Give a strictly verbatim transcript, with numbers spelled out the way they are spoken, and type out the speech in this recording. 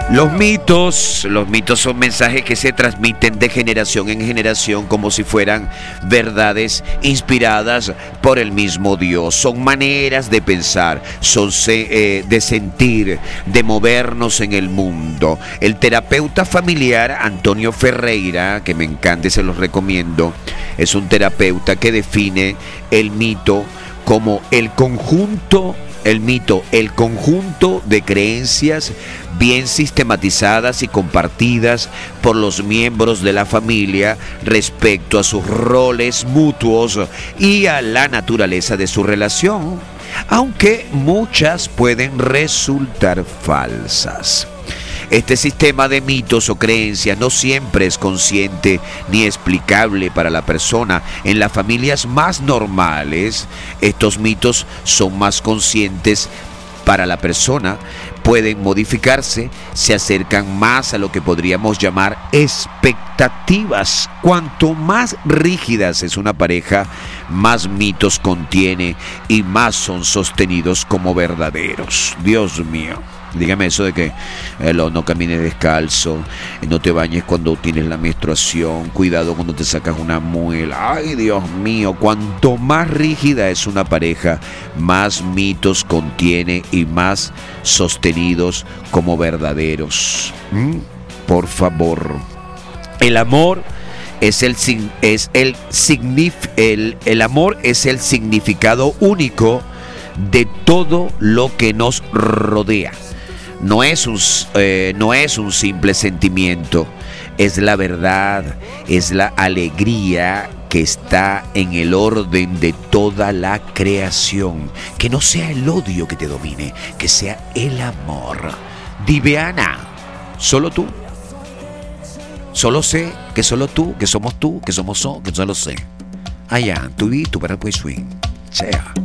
Los mitos, los mitos son mensajes que se transmiten de generación en generación como si fueran verdades inspiradas por el mismo Dios. Son maneras de pensar, son eh, de sentir, de movernos en el mundo. El terapeuta familiar Antonio Ferreira, que me encanta y se los recomiendo, es un terapeuta que define el mito como el conjunto El mito, el conjunto de creencias bien sistematizadas y compartidas por los miembros de la familia respecto a sus roles mutuos y a la naturaleza de su relación, aunque muchas pueden resultar falsas. Este sistema de mitos o creencias no siempre es consciente ni explicable para la persona. En las familias más normales, estos mitos son más conscientes para la persona, pueden modificarse, se acercan más a lo que podríamos llamar expectativas. Cuanto más rígidas es una pareja, más mitos contiene y más son sostenidos como verdaderos. Dios mío. Dígame eso de que eh, no, no camines descalzo, eh, no te bañes cuando tienes la menstruación, cuidado cuando te sacas una muela. Ay, Dios mío, cuanto más rígida es una pareja, más mitos contiene y más sostenidos como verdaderos. ¿Mm? Por favor. El amor es el, es el, signif, el, el amor es el significado único de todo lo que nos rodea. No es un, eh, no es un simple sentimiento, es la verdad, es la alegría que está en el orden de toda la creación. Que no sea el odio que te domine, que sea el amor. Diveana, solo tú. Solo sé que solo tú, que somos tú, que somos so, que solo sé. Allá, tu vi, tu para pues swing. Sea.